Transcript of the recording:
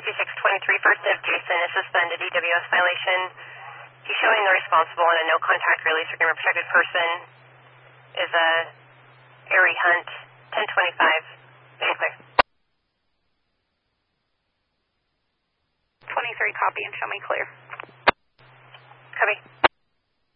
52623, first of Jason is suspended EWS violation. He's showing the responsible in a no contact release agreement protected person is a Airy Hunt, 1025, being clear. 23, copy and show me clear. Copy.